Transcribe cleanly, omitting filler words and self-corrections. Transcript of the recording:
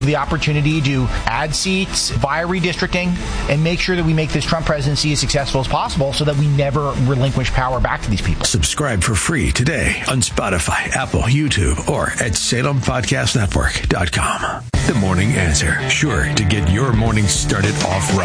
the opportunity to add seats via redistricting and make sure that we make this Trump presidency as successful as possible so that we never relinquish power back to these people. Subscribe for free today on Spotify, Apple, YouTube, or at SalemPodcastNetwork.com. The Morning Answer, sure to get your morning started off right.